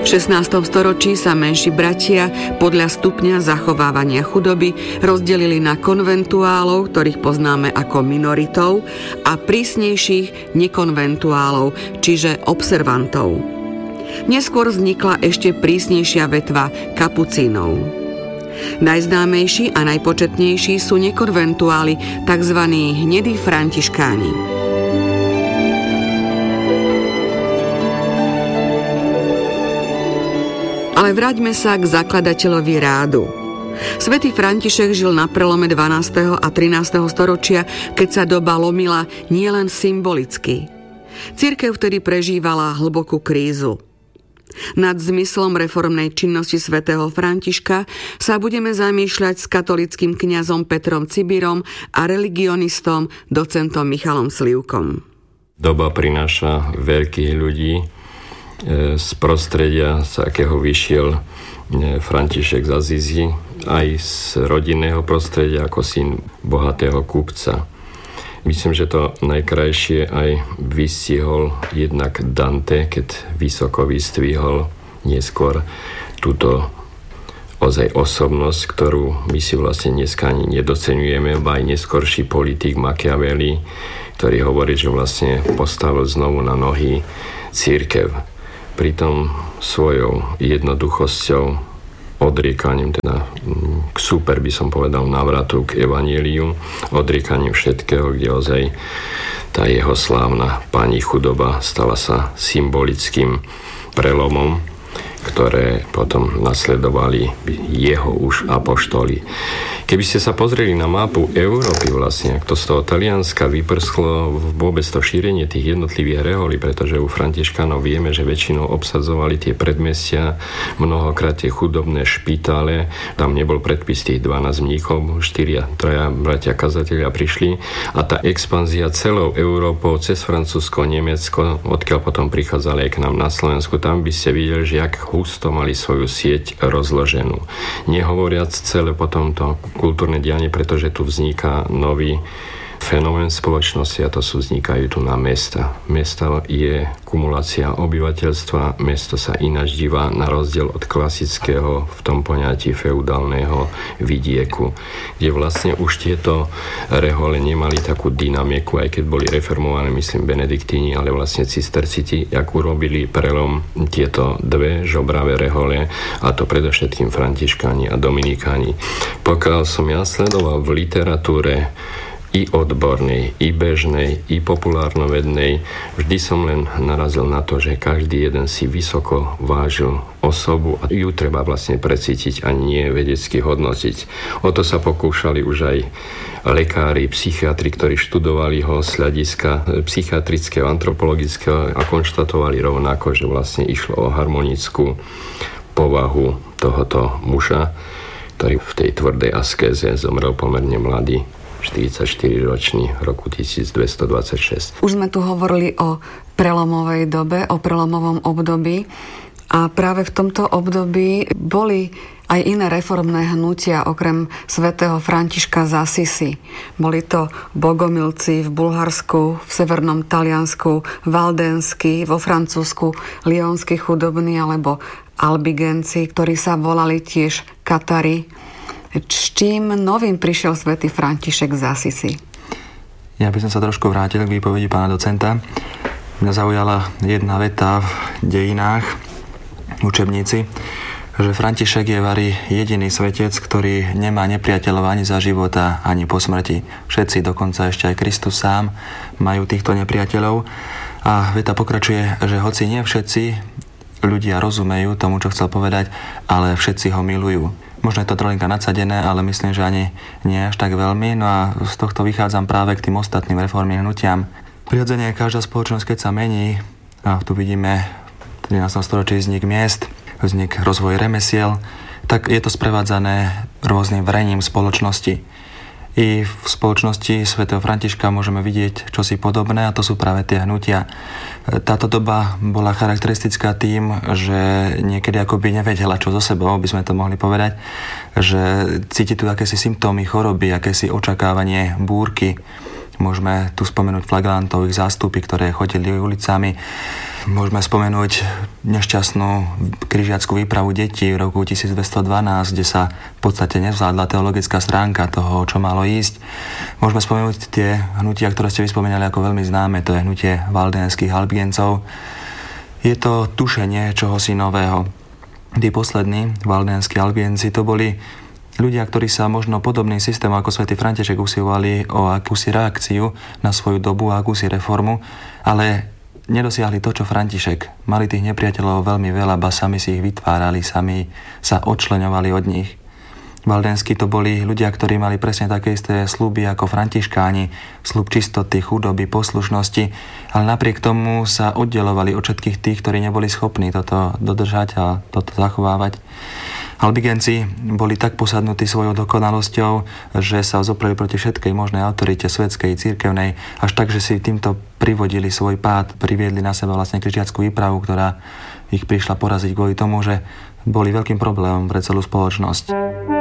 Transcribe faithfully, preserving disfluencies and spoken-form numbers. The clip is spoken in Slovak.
V šestnástom storočí sa menší bratia podľa stupňa zachovávania chudoby rozdelili na konventuálov, ktorých poznáme ako minoritov, a prísnejších nekonventuálov, čiže observantov. Neskôr vznikla ešte prísnejšia vetva kapucínov. Najznámejší a najpočetnejší sú nekonventuáli, tzv. Hnedí františkáni. Ale vráťme sa k zakladateľovi rádu. Svätý František žil na prelome dvanásteho a trinásteho storočia, keď sa doba lomila nielen symbolicky. Cirkev vtedy prežívala hlbokú krízu. Nad zmyslom reformnej činnosti svätého Františka sa budeme zamýšľať s katolickým kňazom Petrom Cibirom a religionistom docentom Michalom Slivkom. Doba prináša veľkých ľudí z prostredia, z akého vyšiel František z Azízy, aj z rodinného prostredia ako syn bohatého kupca. Myslím, že to najkrajšie aj vystihol jednak Dante, keď vysoko vystvihol neskôr túto ozaj osobnosť, ktorú my si vlastne dneska ani nedoceňujeme, aj neskorší politik Machiavelli, ktorý hovorí, že vlastne postavil znovu na nohy cirkev. Pritom svojou jednoduchosťou, odriekaním, teda k super by som povedal návratu k evanjeliu, odriekaním všetkého, kde ozaj tá jeho slávna pani chudoba stala sa symbolickým prelomom, ktoré potom nasledovali jeho už apoštoli. Keby ste sa pozreli na mapu Európy vlastne, ak to z toho Talianska vyprsklo vôbec to šírenie tých jednotlivých reholí, pretože u Františkánov vieme, že väčšinou obsadzovali tie predmestia, mnohokrát tie chudobné špitále, tam nebol predpis tých dvanásť mníchov, štyria, traja bratia kazatelia prišli a tá expanzia celou Európou cez Francúzsko, Nemecko, odkiaľ potom prichádzali aj k nám na Slovensku, tam by ste videli, že jak husto mali svoju sieť rozloženú. Nehovoriac celé potom to kultúrne dianie, pretože tu vzniká nový fenomén spoločnosti a to sú vznikajú tu na mesta. Mesto je kumulácia obyvateľstva, mesto sa ináč díva na rozdiel od klasického v tom poňatí feudálneho vidieku, kde vlastne už tieto rehole nemali takú dynamiku, aj keď boli reformované, myslím, benediktíni, ale vlastne cisterciti, jak urobili prelom tieto dve žobravé rehole, a to predovšetkým františkáni a dominikáni. Pokiaľ som ja sledoval v literatúre i odbornej, i bežnej, i populárnovednej, vždy som len narazil na to, že každý jeden si vysoko vážil osobu a ju treba vlastne precítiť a nie vedecky hodnotiť. O to sa pokúšali už aj lekári, psychiatri, ktorí študovali ho z hľadiska psychiatrického, antropologického a konštatovali rovnako, že vlastne išlo o harmonickú povahu tohoto muža, ktorý v tej tvrdej askéze zomrel pomerne mladý, štyridsaťštyriročný v roku tisícdvestodvadsaťšesť. Už sme tu hovorili o prelomovej dobe, o prelomovom období a práve v tomto období boli aj iné reformné hnutia okrem svätého Františka z Asisi. Boli to bogomilci v Bulharsku, v severnom Taliansku, valdénsky, vo Francúzsku, lionsky chudobní alebo albigenci, ktorí sa volali tiež Katari. S čím novým prišiel svätý František z Asisi? Ja by som sa trošku vrátil k výpovedi pána docenta. Mňa zaujala jedna veta v dejinách, v učebnici, že František je vari jediný svetec, ktorý nemá nepriateľov ani za života, ani po smrti. Všetci, dokonca ešte aj Kristus sám, majú týchto nepriateľov. A veta pokračuje, že hoci nie všetci ľudia rozumejú tomu, čo chcel povedať, ale všetci ho milujú. Možno je to trolinka nadsadené, ale myslím, že ani nie až tak veľmi. No a z tohto vychádzam práve k tým ostatným reformným hnutiam. Prirodzene každá spoločnosť, keď sa mení, a tu vidíme v trinástom storočí vznik miest, vznik rozvoj remesiel, tak je to sprevádzané rôznym vrením spoločnosti. I v spoločnosti svätého Františka môžeme vidieť čosi podobné a to sú práve tie hnutia. Táto doba bola charakteristická tým, že niekedy akoby nevedela čo so sebou, by sme to mohli povedať, že cíti tu akési symptómy choroby, akési očakávanie búrky. Môžeme tu spomenúť flagrantov, ich zástupy, ktoré chodili ulicami. Môžeme spomenúť nešťastnú križiackú výpravu detí v roku tisícdvestodvanásť, kde sa v podstate nevzládla teologická stránka toho, čo malo ísť. Môžeme spomenúť tie hnutia, ktoré ste vyspomínali ako veľmi známe, to je hnutie valdenských albigencov. Je to tušenie čohosi nového. Tí poslední valdenskí albigenci to boli ľudia, ktorí sa možno podobným systémom ako svätý František usilovali o akúsi reakciu na svoju dobu a akúsi reformu, ale nedosiahli to, čo František. Mali tých nepriateľov veľmi veľa, ba sami si ich vytvárali, sami sa odčleňovali od nich. Valdenskí to boli ľudia, ktorí mali presne také isté sľuby ako františkáni, sľub čistoty, chudoby, poslušnosti, ale napriek tomu sa oddelovali od všetkých tých, ktorí neboli schopní toto dodržať a toto zachovávať. Albigenci boli tak posadnutí svojou dokonalosťou, že sa zopreli proti všetkej možnej autorite svetskej, cirkevnej, až tak, že si týmto privodili svoj pád, priviedli na seba vlastne križiackú výpravu, ktorá ich prišla poraziť kvôli tomu, že boli veľkým problémom pre celú spoločnosť.